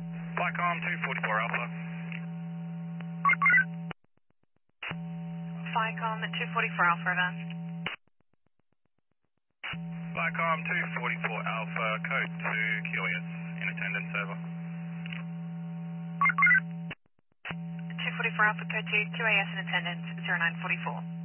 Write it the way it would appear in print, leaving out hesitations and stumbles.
Flycom 244 Alpha. Flycom at 244 Alpha, advance. Flycom 244 Alpha, code 2 QAS, in attendance, over. 244 Alpha, code 2, QAS in attendance, 0944.